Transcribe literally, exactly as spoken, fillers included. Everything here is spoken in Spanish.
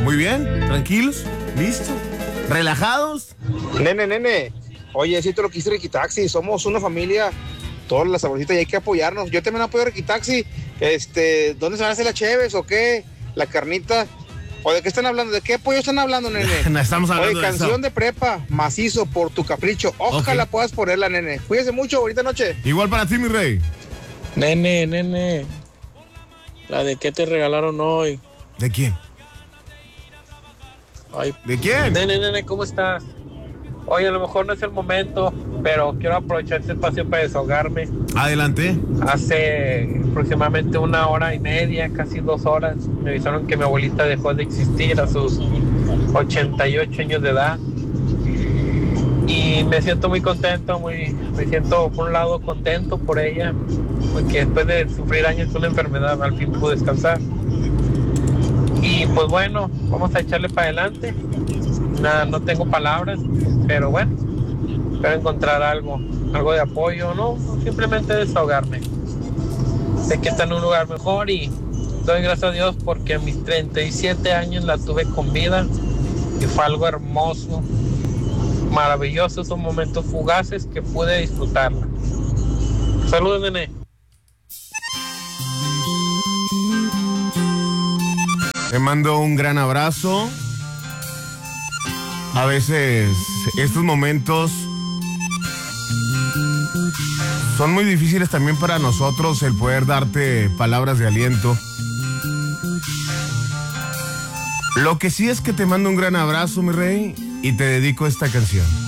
Muy bien, tranquilos, listos, relajados. Nene, nene, oye, si te lo quise Riquitaxi, somos una familia, todas las saborcitas y hay que apoyarnos. Yo también apoyo a Riquitaxi. Este, ¿dónde se van a hacer las cheves o qué? La carnita. ¿O de qué están hablando? ¿De qué pollo están hablando, nene? No estamos hablando Oye, de canción eso. de prepa, macizo por tu capricho. Ojalá Ok. puedas ponerla, nene. Cuídese mucho, ahorita noche. Igual para ti, mi rey. Nene, nene, la de qué te regalaron hoy. ¿De quién? Ay, ¿De quién? nene, nene, ¿cómo estás? Oye, a lo mejor no es el momento, pero quiero aprovechar este espacio para desahogarme. Adelante. Hace aproximadamente una hora y media, casi dos horas, me avisaron que mi abuelita dejó de existir a sus ochenta y ocho años de edad. Y me siento muy contento, muy, me siento por un lado contento por ella, porque después de sufrir años de una enfermedad, al fin pude descansar. Y pues bueno, vamos a echarle para adelante. Nada, no tengo palabras, pero bueno, espero encontrar algo, algo de apoyo, no, simplemente desahogarme. Sé que está en un lugar mejor y doy gracias a Dios porque a mis treinta y siete años la tuve con vida y fue algo hermoso, maravilloso, esos momentos fugaces que pude disfrutarla. Saludos, nene. Te mando un gran abrazo. A veces estos momentos son muy difíciles también para nosotros, el poder darte palabras de aliento. Lo que sí es que te mando un gran abrazo, mi rey, y te dedico esta canción.